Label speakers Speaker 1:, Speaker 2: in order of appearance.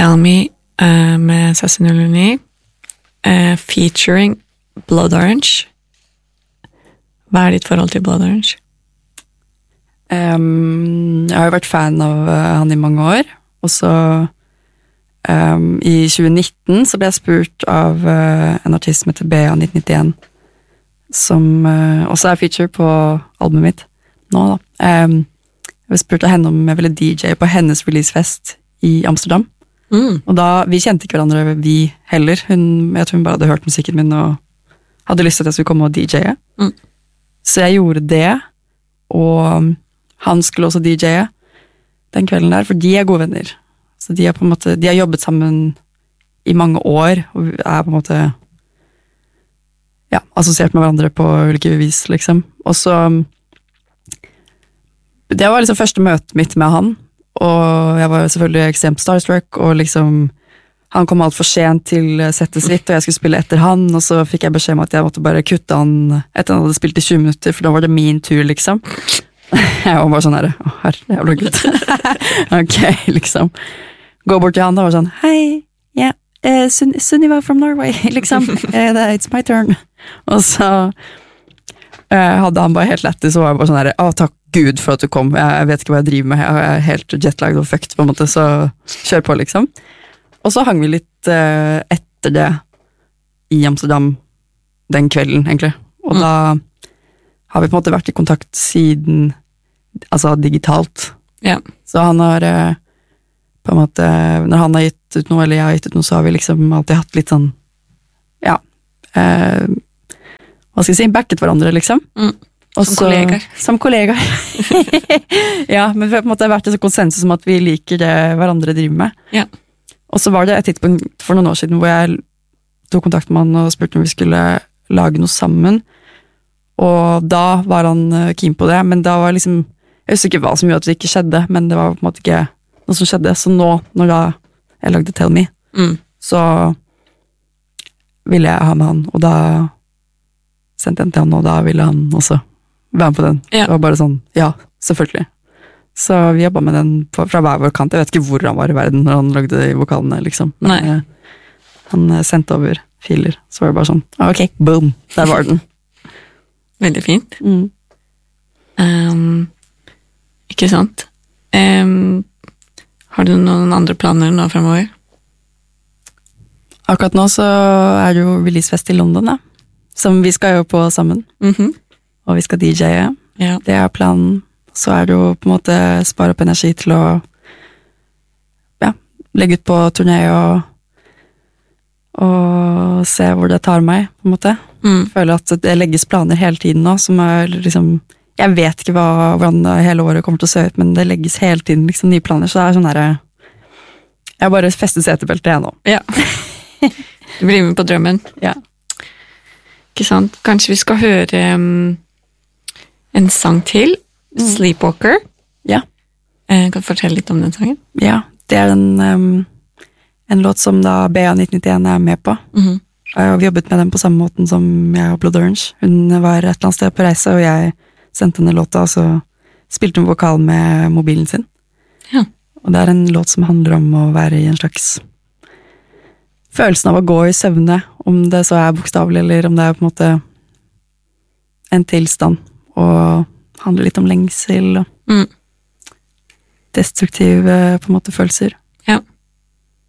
Speaker 1: Tell Me med Sassin Uluni, featuring Blood Orange. Hva ditt forhold til Blood Orange?
Speaker 2: Jeg har jo vært fan av han i mange år, og så i 2019 så ble jeg spurt av en artist som heter Bea 1991, som også feature på albumet mitt nå da. Jeg ble spurt av henne om jeg ville DJ på hennes releasefest i Amsterdam. Og da, vi kjente ikke hverandre, vi heller. Jeg tror hun bare hadde hørt musikken min og hadde lyst til at jeg skulle komme og DJ-e. Så jeg gjorde det, og han skulle også DJ-e den kvelden der, for de gode venner. Så de på en måte, de har jobbet sammen i mange år, og på en måte assosiert med hverandre på ulike vis, liksom. Og så det var liksom første møtet mitt med han, og jeg var selvfølgelig ekstremt starstruck, og liksom han kom alt for sent til settet sitt, og jeg skulle spille etter han, og så fikk jeg beskjed om at jeg måtte bare kutte han etter han hadde spilt i 20 minutter, for da var det min tur, liksom. Jeg var bare sånn her, herre, jævla gutt. Ok, liksom. Gå bort til han, da var sånn, hei, Sunniva from Norway, liksom. It's my turn. Og så hadde han bare helt lett, så var jeg bare sånn her, takk Gud for at du kom, jeg vet ikke hva jeg driver med, jeg er helt jetlagd og fucked på en måte, så kjør på liksom. Og så hang vi litt etter det i Amsterdam den kvelden, egentlig. Og da har vi på en måte vært i kontakt siden, altså digitalt. Ja. Så han har på en måte, når han har gitt ut noe, eller jeg har gitt ut noe, så har vi liksom alltid hatt litt sånn, hva skal jeg si, backet hverandre, liksom.
Speaker 1: Som kollegaer.
Speaker 2: Som kollegaer. Ja, men vi har på en måte vært et konsensus om at vi liker det hverandre driver med. Ja. Og så var det et tidspunkt for noen år siden hvor jeg tok kontakt med han og spurte om vi skulle lage noe sammen. Og da var han keen på det, men da var liksom, jeg husker ikke hva som gjorde at det ikke skjedde, men det var på en måte ikke noe som skjedde. Så nå, når da jeg lagde Tell Me, så ville jeg ha med han, og da sendte jeg til han, og da ville han også være med på den. Ja. Det var bare sånn, ja, selvfølgelig. Så vi jobbet med den fra hver vår kant. Jeg vet ikke hvor han var i verden når han lagde de vokalene, liksom. Men, han sendte over filer, så var det bare sånn, ok, boom, der var den.
Speaker 1: Veldig fint. Ikke sant? Har du noen andre planer nå fremover?
Speaker 2: Akkurat nå så er det jo releasefest i London, da. Som vi skal jo på sammen. Og vi skal DJ-e. Ja. Det er planen. Så er det jo på en måte spare opp energi til å legge ut på turné og se hvor det tar meg, på en måte. Føler at det legges planer hele tiden nå, som er liksom, jeg vet ikke hvordan hele året kommer til å se ut, men det legges hele tiden liksom nye planer, så det er sånn der, jeg bare festet setebeltet jeg nå.
Speaker 1: Ja. Du blir med på drømmen. Ja. Ikke sant? Kanskje vi skal høre en sang til, Sleepwalker. Ja. Kan du fortelle litt om den sangen? Ja, det er en låt som da Bea 1991 er med på. Vi har jobbet med den på samme måten som jeg og Blood Orange. Hun var et eller annet sted på reise, og jeg sendte henne låta, og så spilte hun vokal med mobilen sin. Ja. Og det er en låt som handler om å være i en slags følelsen av å gå i søvne, om det så er bokstavelig, eller om det er på en måte en tilstand, og handler litt om lengsel, og destruktive på en måte følelser.